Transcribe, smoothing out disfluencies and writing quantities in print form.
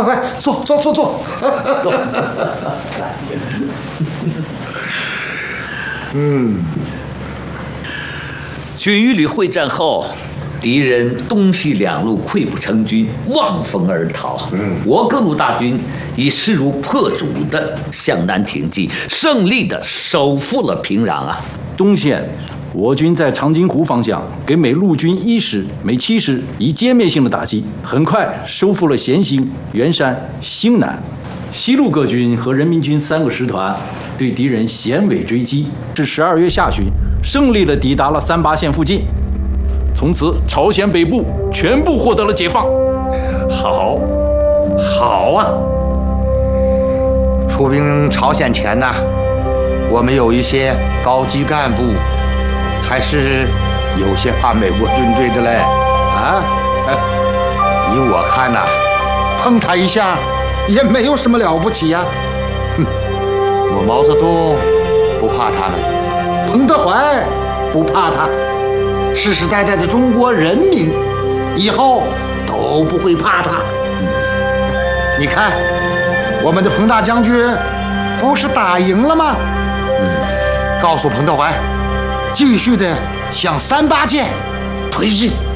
快，坐。 军隅里会战后，敌人东西两路溃不成军，望风而逃。我各路大军以势如破竹的向南挺进，胜利的收复了平壤啊。 东线，我军在长津湖方向给美陆军1师、美7师以歼灭性的打击，很快收复了咸兴、元山、兴南。西路各军和人民军3个师团对敌人衔尾追击，至12月下旬，胜利地抵达了三八线附近。从此，朝鲜北部全部获得了解放。 好啊！出兵朝鲜前呢，我们有一些高级干部还是有些怕美国军队的嘞。依我看呐，碰他一下也没有什么了不起呀。我毛泽东不怕他们，彭德怀不怕他，世世代代的中国人民以后都不会怕他。你看，我们的彭大将军不是打赢了吗？告诉彭德怀，继续的向3·8线推进。